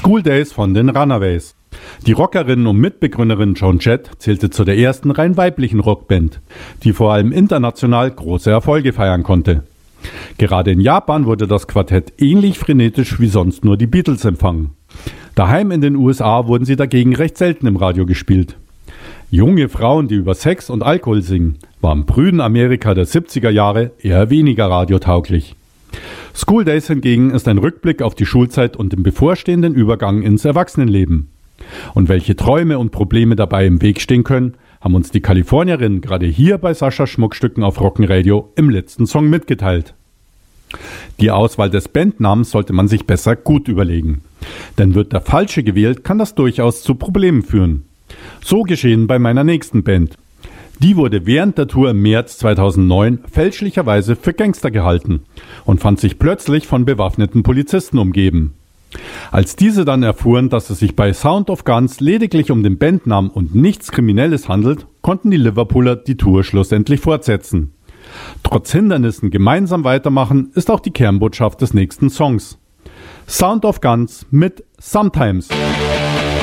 School Days von den Runaways. Die Rockerin und Mitbegründerin Joan Jett zählte zu der ersten rein weiblichen Rockband, die vor allem international große Erfolge feiern konnte. Gerade in Japan wurde das Quartett ähnlich frenetisch wie sonst nur die Beatles empfangen. Daheim in den USA wurden sie dagegen recht selten im Radio gespielt. Junge Frauen, die über Sex und Alkohol singen, war im prüden Amerika der 70er Jahre eher weniger radiotauglich. School Days hingegen ist ein Rückblick auf die Schulzeit und den bevorstehenden Übergang ins Erwachsenenleben. Und welche Träume und Probleme dabei im Weg stehen können, haben uns die Kalifornierinnen gerade hier bei Saschas Schmuckstücken auf Rockenradio im letzten Song mitgeteilt. Die Auswahl des Bandnamens sollte man sich besser gut überlegen. Denn wird der falsche gewählt, kann das durchaus zu Problemen führen. So geschehen bei meiner nächsten Band. Die wurde während der Tour im März 2009 fälschlicherweise für Gangster gehalten und fand sich plötzlich von bewaffneten Polizisten umgeben. Als diese dann erfuhren, dass es sich bei Sound of Guns lediglich um den Bandnamen und nichts Kriminelles handelt, konnten die Liverpooler die Tour schlussendlich fortsetzen. Trotz Hindernissen gemeinsam weitermachen ist auch die Kernbotschaft des nächsten Songs. Sound of Guns mit Sometimes.